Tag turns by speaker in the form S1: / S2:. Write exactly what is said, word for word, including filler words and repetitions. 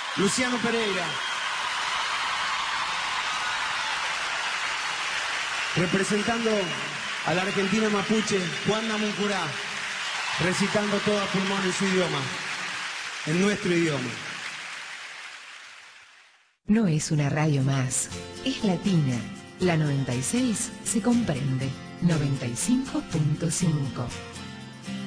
S1: Luciano Pereira. Representando a la Argentina mapuche, Juan Namuncurá, recitando todo a pulmón en su idioma, en nuestro idioma.
S2: No es una radio más, es latina. La noventa y seis se comprende. noventa y cinco punto cinco.